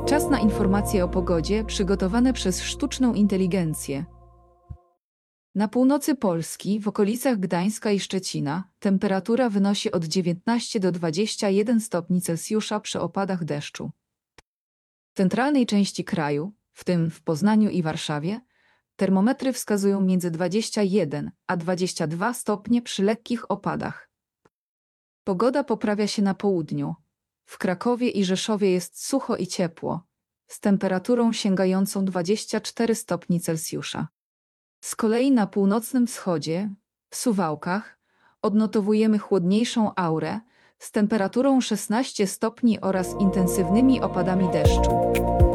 Czas na informacje o pogodzie przygotowane przez sztuczną inteligencję. Na północy Polski, w okolicach Gdańska i Szczecina, temperatura wynosi od 19 do 21 stopni Celsjusza przy opadach deszczu. W centralnej części kraju, w tym w Poznaniu i Warszawie, termometry wskazują między 21 a 22 stopnie przy lekkich opadach. Pogoda poprawia się na południu. W Krakowie i Rzeszowie jest sucho i ciepło, z temperaturą sięgającą 24 stopni Celsjusza. Z kolei na północnym wschodzie, w Suwałkach, odnotowujemy chłodniejszą aurę z temperaturą 16 stopni oraz intensywnymi opadami deszczu.